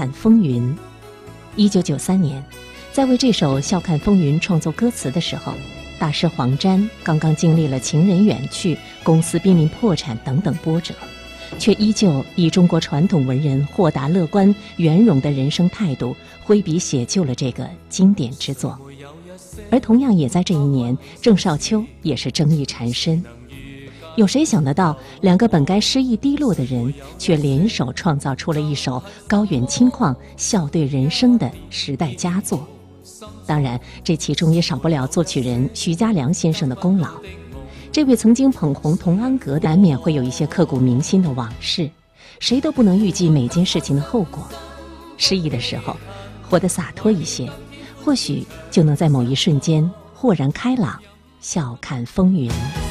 看风云》。1993年，在为这首《笑看风云》创作歌词的时候，大师黄沾刚刚经历了情人远去、公司濒临破产等等波折，却依旧以中国传统文人豁达乐观、圆融的人生态度，挥笔写就了这个经典之作。而同样也在这一年，郑少秋也是争议缠身。有谁想得到，两个本该失意低落的人，却联手创造出了一首高远清旷、笑对人生的时代佳作？当然，这其中也少不了作曲人徐嘉良先生的功劳。这位曾经捧红童安格的，难免会有一些刻骨铭心的往事，谁都不能预计每件事情的后果。失意的时候，活得洒脱一些，或许就能在某一瞬间豁然开朗，笑看风云。